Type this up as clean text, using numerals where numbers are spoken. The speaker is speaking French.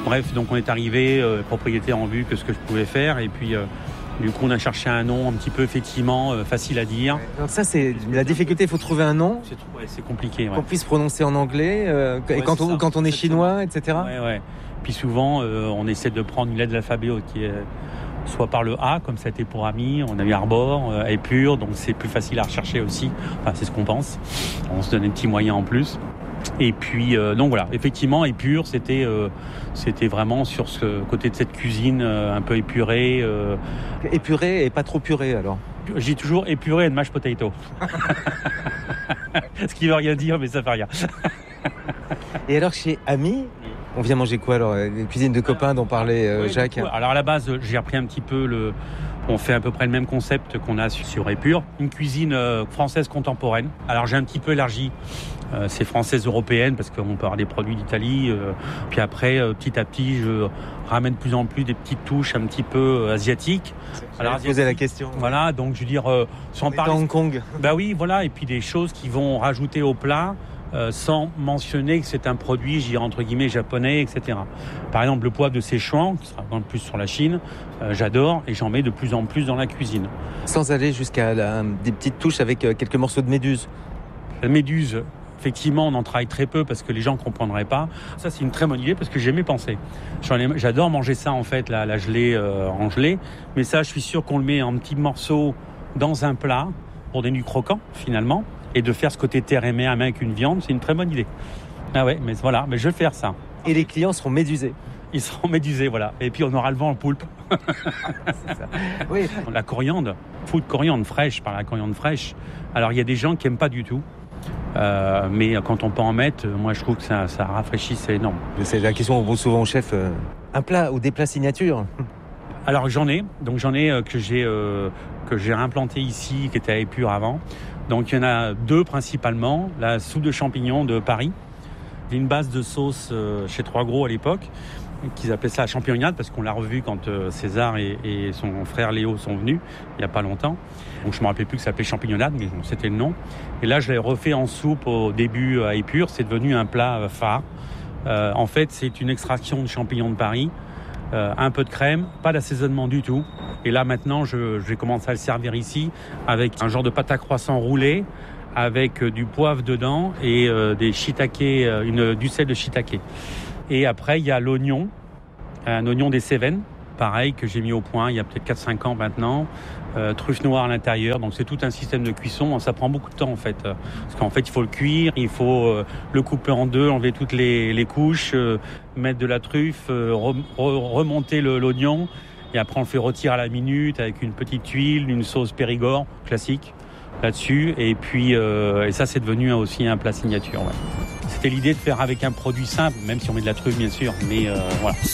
Bref, donc on est arrivé, propriétaire en vue que ce que je pouvais faire. Et puis, du coup, on a cherché un nom un petit peu, effectivement, facile à dire. Donc ça, c'est la difficulté, il faut trouver un nom. C'est compliqué. Qu'on puisse prononcer en anglais, et quand on est chinois, etc. Ouais. Puis souvent, on essaie de prendre une lettre de l'alphabet qui est soit par le A, comme ça a été pour Ami, on a eu Arbor, Épure, donc c'est plus facile à rechercher aussi. Enfin, c'est ce qu'on pense. On se donne des petits moyens en plus. Et puis, donc voilà, effectivement, Épure, c'était vraiment sur ce côté de cette cuisine un peu épurée. Épurée et pas trop purée, alors. Je dis toujours épurée et mashed potato. Ce qui veut rien dire, mais ça fait rien. Et alors, chez Ami, on vient manger quoi alors? Une cuisine de copains dont parlait Jacques. Alors à la base, j'ai repris un petit peu on fait à peu près le même concept qu'on a sur Épure. Une cuisine française contemporaine. Alors j'ai un petit peu élargi ces françaises européennes parce qu'on peut avoir des produits d'Italie. Puis après, petit à petit, je ramène de plus en plus des petites touches un petit peu asiatiques. Alors poser la question. Voilà, donc je veux dire, sans parler. Hong Kong. Bah oui, voilà, et puis des choses qui vont rajouter au plat. Sans mentionner que c'est un produit, je dirais entre guillemets, japonais, etc. Par exemple, le poivre de Sichuan, qui sera un peu plus sur la Chine, j'adore et j'en mets de plus en plus dans la cuisine. Sans aller jusqu'à des petites touches avec quelques morceaux de méduse. La méduse, effectivement, on en travaille très peu parce que les gens ne comprendraient pas. Ça, c'est une très bonne idée parce que j'ai jamais pensé. J'adore manger ça, en fait, la gelée en gelée. Mais ça, je suis sûr qu'on le met en petits morceaux dans un plat pour des nus croquants, finalement. Et de faire ce côté terre et mer avec une viande, c'est une très bonne idée. Ah ouais, mais voilà, mais je vais faire ça. Et les clients seront médusés. Ils seront médusés, voilà. Et puis on aura le vent en poulpe. C'est ça. Oui. La coriandre, fou de coriandre fraîche, par la coriandre fraîche. Alors il y a des gens qui n'aiment pas du tout. Mais quand on peut en mettre, moi je trouve que ça rafraîchit, c'est énorme. C'est la question qu'on pose souvent au chef. Un plat ou des plats signatures? Alors j'en ai que j'ai implanté ici, qui était à Épure avant. Donc il y en a 2 principalement. La soupe de champignons de Paris, une base de sauce chez Trois Gros à l'époque, qu'ils appelaient ça la champignonnade parce qu'on l'a revu quand César et son frère Léo sont venus il n'y a pas longtemps. Donc je ne me rappelais plus que ça s'appelait champignonnade, mais bon, c'était le nom. Et là je l'ai refait en soupe au début à Épure. C'est devenu un plat phare. En fait c'est une extraction de champignons de Paris. Un peu de crème, pas d'assaisonnement du tout. Et là maintenant, je vais commencer à le servir ici avec un genre de pâte à croissant roulé, avec du poivre dedans et des shiitake, du sel de shiitake. Et après, il y a l'oignon, un oignon des Cévennes, pareil, que j'ai mis au point il y a peut-être 4-5 ans maintenant. Truffe noire à l'intérieur, donc c'est tout un système de cuisson. Ça prend beaucoup de temps en fait, parce qu'en fait il faut le cuire, il faut le couper en 2, enlever toutes les couches, mettre de la truffe, remonter l'oignon, et après on le fait rôtir à la minute avec une petite huile, une sauce Périgord classique là-dessus, et puis et ça c'est devenu aussi un plat signature. Ouais. C'était l'idée de faire avec un produit simple, même si on met de la truffe bien sûr, mais voilà.